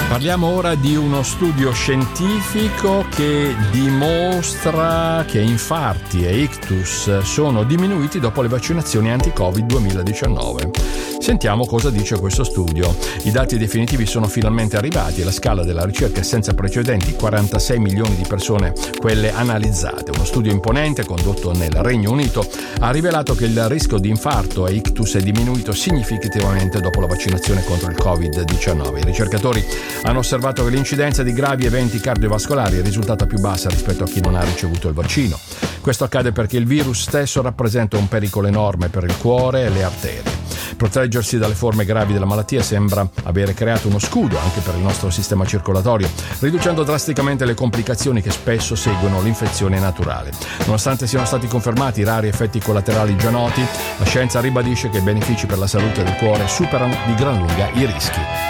Parliamo ora di uno studio scientifico che dimostra che infarti e ictus sono diminuiti dopo le vaccinazioni anti-Covid 2019. Sentiamo cosa dice questo studio. I dati definitivi sono finalmente arrivati e la scala della ricerca è senza precedenti, 46 milioni di persone quelle analizzate. Uno studio imponente condotto nel Regno Unito ha rivelato che il rischio di infarto e ictus è diminuito significativamente dopo la vaccinazione contro il Covid-19. I ricercatori hanno osservato che l'incidenza di gravi eventi cardiovascolari è risultata più bassa rispetto a chi non ha ricevuto il vaccino. Questo accade perché il virus stesso rappresenta un pericolo enorme per il cuore e le arterie. Proteggersi dalle forme gravi della malattia sembra avere creato uno scudo anche per il nostro sistema circolatorio, riducendo drasticamente le complicazioni che spesso seguono l'infezione naturale. Nonostante siano stati confermati i rari effetti collaterali già noti, la scienza ribadisce che i benefici per la salute del cuore superano di gran lunga i rischi.